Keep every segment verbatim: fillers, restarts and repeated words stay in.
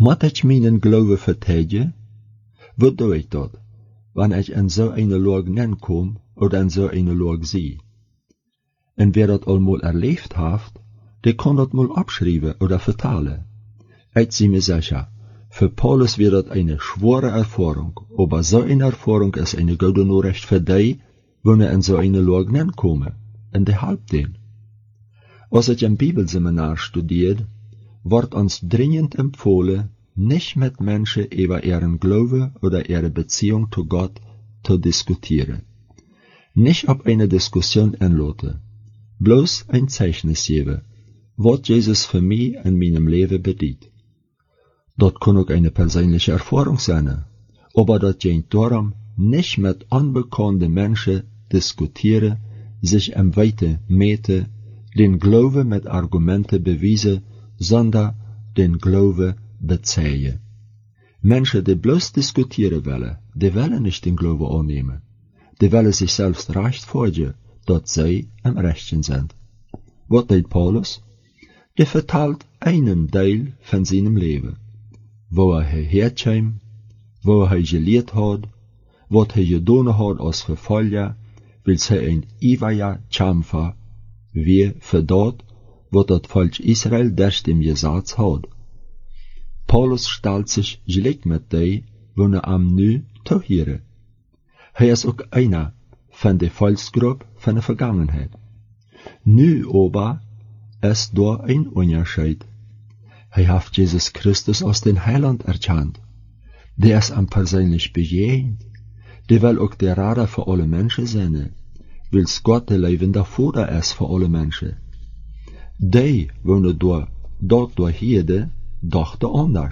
Moet ik mijn geloof vertellen? Wat doe ik dat, wanneer ik in zo'n loog nenkom oder in zo'n loog zie? En wer dat allemaal erlebt heeft, die kan dat mal abschrijven oder vertalen. Ik zie me sicher, für Paulus wird das eine schwere Erfahrung, aber so eine Erfahrung ist eine gute Nachricht für die, wenn er in so eine Lage hinkommen, und die halbt den. Als ich im Bibelseminar studiert, wird uns dringend empfohlen, nicht mit Menschen über ihren Glaube oder ihre Beziehung zu Gott zu diskutieren. Nicht auf eine Diskussion einladen, bloß ein Zeichnis geben, was Jesus für mich in meinem Leben bedeutet. Dat kann auch eine persönliche Erfahrung sein, aber dat geht darum, nicht mit unbekannten Menschen diskutieren, sich im Weite meten, den Glaube mit Argumenten beweisen, sondern den Glaube bezeugen. Menschen, die bloß diskutieren wollen, die wollen nicht den Glaube annehmen. Die wollen sich selbst recht folgen, dat sie am Rechten sind. Was tut Paulus? Der vertelt einen Teil von seinem Leben. Wo er herkommt, wo er geleerd hat, wat hij gedaan hat als Verfolger, wils hij een iwaja Kämpfer, wie für dat, wat dat Volk Israel durch dem Gesetz hat. Paulus stellt sich gleich mit die, wo er am nu tohieren. Hij is ook einer von der Volksgruppe von der Vergangenheit. Nu aber ist da ein Unterschied. Hij heeft Jesus Christus als den Heiland erkannt. Der ist am persönlich begegnet. Der will auch der Rader für alle Menschen sein, wils Gott der lebende Vater ist für alle Menschen. Die, wo dort, dort durch Herde, dachte anders.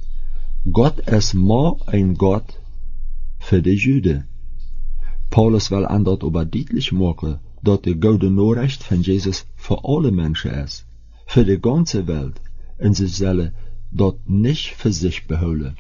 Gott ist mal ein Gott für die Juden. Paulus will an dort aber deutlich machen, dass die gute Nachricht von Jesus für alle Menschen ist, für die ganze Welt, und sie sollen dort nicht für sich beholen.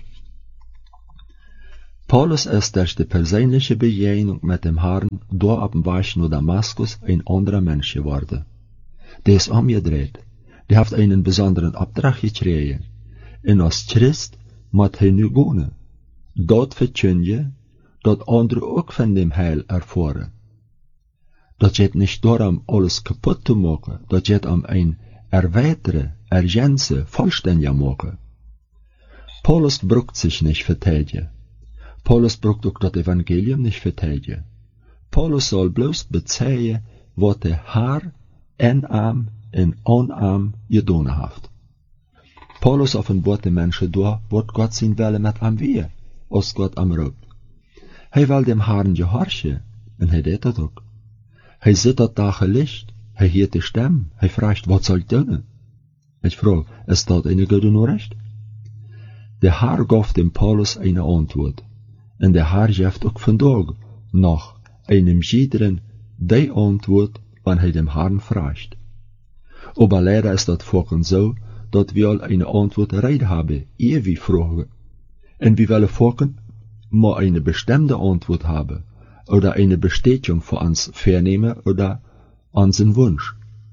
Paulus ist durch die persönliche Begegnung mit dem Herrn dort auf dem Weg nach Damaskus ein anderer Mensch geworden. Der ist umgedreht, der hat einen besonderen Auftrag gekriegt, und als Christ muss er nu gehen, dort verkündigen, dass andere auch von dem Heil erfahren. Das geht nicht darum, alles kaputt zu machen, das geht um ein Erweitern, Ergänzen, vollständiger machen. Paulus braucht sich nicht verteidigen. Paulus braucht auch das Evangelium nicht verteidigen. Paulus soll bloß bezeugen, was der Herr in ihm und an ihm getan hat. Paulus offenbart den Menschen durch, was Gott sein Wille mit ihm will, als Gott am ruft. Er will dem Herrn gehorchen, und er tut das auch. Er sieht das Tag Licht, er hört die Stimme, er fragt, was soll ich tun? Ich frage, ist das eine gute Nachricht? Der Herr gab dem Paulus eine Antwort, und der Herr gibt auch vandaag noch einem jeden die Antwort, wenn er dem Herrn fragt. Aber leider ist das vorhin so, dass wir all eine Antwort reid haben, ehe wir fragen. Und wir wollen vorhin mal eine bestimmte Antwort haben, oder eine Bestätigung für uns vernehmen oder unseren Wunsch.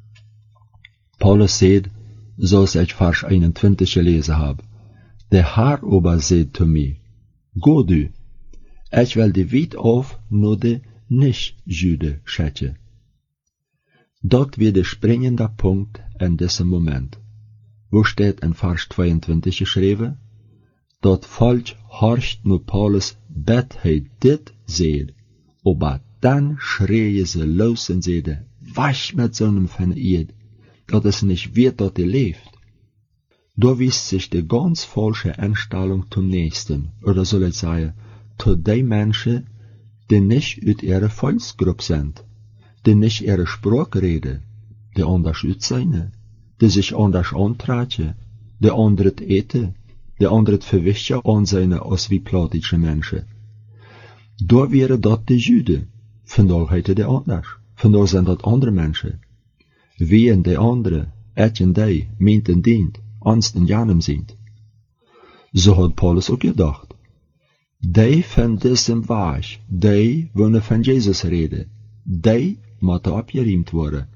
Paulus sagt, so ich Vers einundzwanzig gelesen habe, der Herr aber sagt zu mir, Geh du, ich will die weit auf nur die Nicht-Jüde schicken. Dort wird der springende Punkt in diesem Moment. Wo steht in Vers zweiundzwanzig geschrieben? Dort Volk horcht nur Paulus, bet hij dit seht, aber dann schreien sie los und sagen, was mit so einem von ihr, dass es nicht wird, dass er lebt. Da wies sich die ganz falsche Einstellung zum Nächsten, oder soll ich sagen, zu den Menschen, die nicht aus ihrer Volksgruppe sind, die nicht ihre Sprache reden, die anders aussehen, die sich anders antreten, die andere eten, die andere verwischt ansehen als wie plattische Menschen. Da wäre dat die Juden, vandaag heette die anders, vandaag sind dat andere Menschen. Wie en die andere, et en die, meint en dient, ans en janem sind. So hat Paulus auch gedacht. Die von diesem Weg, die wollen von Jesus reden, die moeten abgeriemt worden.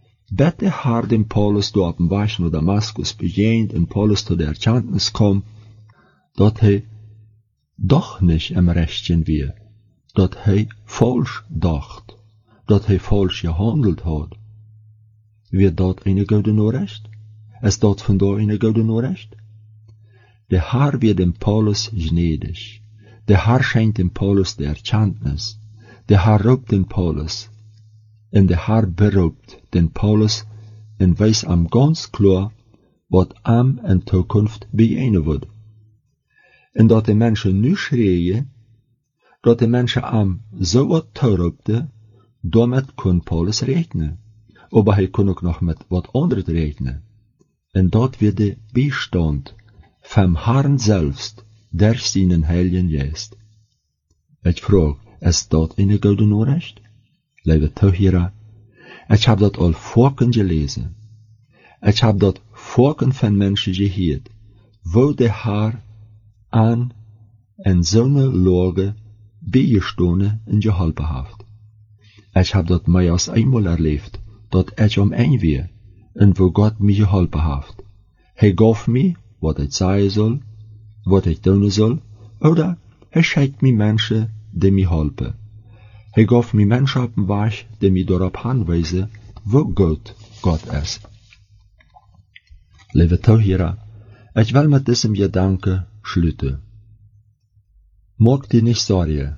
Bitte Herr dem Paulus door op een weg naar Damaskus begint en Paulus tot de Erkenntnis kommt, dat hij doch nicht im Rechten wie, dat hij falsch dacht, dat hij falsch gehandelt had. Wie dat eine gode Nachricht? Ist dat vandaar eine gode Nachricht? Der Herr wird dem Paulus gnädig. Der Herr schenkt dem Paulus die Erkenntnis. Der Herr raubt den Paulus. Und der Herr beraubt den Paulus und weiß am ganz klar, was am in Zukunft beginnen wird. Und dat die Menschen nu schreien, dat die Menschen am so wat terugte, damit kon Paulus rechnen. Aber hij kon ook nog met wat anderes rechnen. Und dat wird der Bestand vom Herrn selbst, der seinen Heiligen Geist. Ich frage, ist dat eine gute Nachricht? Liebe Zuhörer, ich hab dat al vorken gelesen. Ich hab dat vorken von Menschen gehört, wo der Herr an in zo'n Lage begestonden und geholpen hat. Ich hab dat mehr als einmal erlebt, dat ich um ein war, und wo Gott mich geholpen hat. Er gab mir, was ich sagen soll, was ich tun soll, oder er schickt mir Menschen, die mich helfen. Er gab mir Menschen auf den Weg, die mich darauf hinweisen, wo Gott Gott ist. Liebe Zuhörer, ich will mit diesem Gedanken schließen. Mag dir nicht sorgen.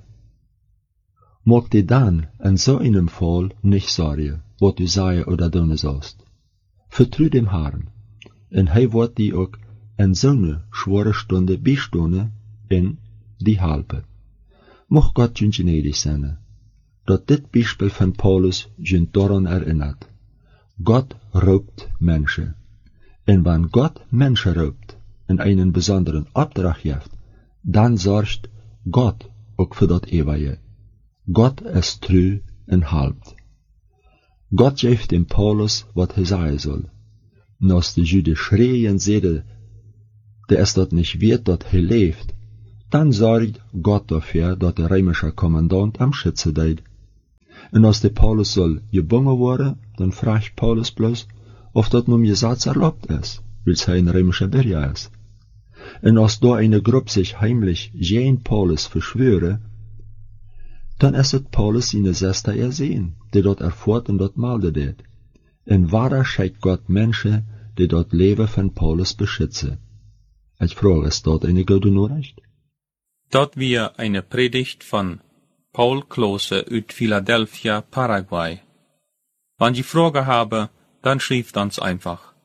Mag dir dann in so einem Fall nicht sorgen, was du sagen oder tun sollst. Vertrau dem Herrn, und er wird dir auch in so einer schweren Stunde beistehen in die helfen. Mag Gott jün gnädig sein, dat dit Beispiel von Paulus jün daran erinnert. Gott raubt Menschen. Und wenn Gott Menschen raubt und einen besonderen Auftrag gibt, dann sorgt Gott auch für das Ewige. Gott ist treu und halbt. Gott gibt dem Paulus, was er sagen soll. Und als die Juden schreien sehen, der es dort nicht wird, dass er lebt, dann sorgt Gott dafür, dass der römische Kommandant am Schütze deed. Und als der Paulus soll gebunden worden, dann fragt Paulus bloß, ob das nun Gesetz erlaubt ist, weil es ein römischer Bürger ist. Und als da eine Gruppe sich heimlich gegen Paulus verschwöre, dann ist es Paulus seine Schwester ersehen, die dort erfährt und dort meldet det. Und wahrer schickt Gott Menschen, die dort Leben von Paulus beschützen. Ich frage, ist dort eine gute Nachricht? Dort wir eine Predigt von Paul Klose aus Philadelphia, Paraguay. Wenn Sie Fragen haben, dann schreibt uns einfach.